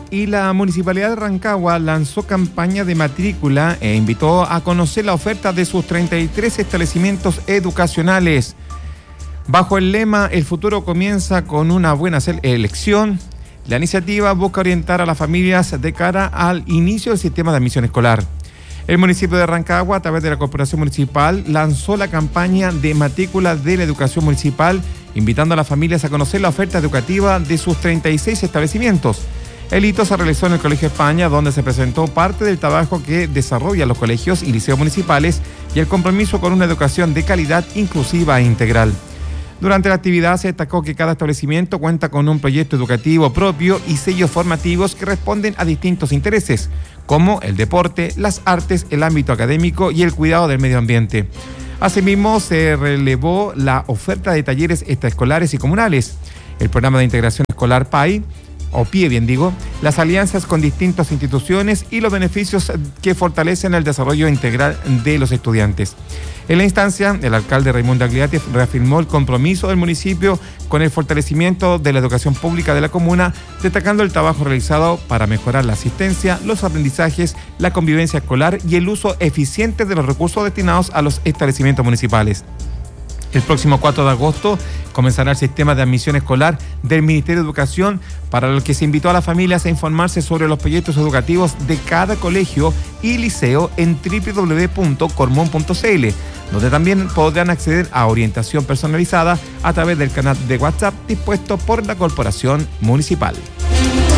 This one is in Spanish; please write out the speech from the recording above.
y la Municipalidad de Rancagua lanzó campaña de matrícula e invitó a conocer la oferta de sus 33 establecimientos educacionales. Bajo el lema "El futuro comienza con una buena elección", la iniciativa busca orientar a las familias de cara al inicio del sistema de admisión escolar. El municipio de Rancagua, a través de la Corporación Municipal, lanzó la campaña de matrícula de la educación municipal, invitando a las familias a conocer la oferta educativa de sus 36 establecimientos. El hito se realizó en el Colegio España, donde se presentó parte del trabajo que desarrollan los colegios y liceos municipales y el compromiso con una educación de calidad, inclusiva e integral. Durante la actividad se destacó que cada establecimiento cuenta con un proyecto educativo propio y sellos formativos que responden a distintos intereses, como el deporte, las artes, el ámbito académico y el cuidado del medio ambiente. Asimismo, se relevó la oferta de talleres extraescolares y comunales, el programa de integración escolar PAI, o PIE, las alianzas con distintas instituciones y los beneficios que fortalecen el desarrollo integral de los estudiantes. En la instancia, el alcalde Raimundo Agliati reafirmó el compromiso del municipio con el fortalecimiento de la educación pública de la comuna, destacando el trabajo realizado para mejorar la asistencia, los aprendizajes, la convivencia escolar y el uso eficiente de los recursos destinados a los establecimientos municipales. El próximo 4 de agosto comenzará el sistema de admisión escolar del Ministerio de Educación, para lo que se invitó a las familias a informarse sobre los proyectos educativos de cada colegio y liceo en www.cormon.cl, donde también podrán acceder a orientación personalizada a través del canal de WhatsApp dispuesto por la Corporación Municipal.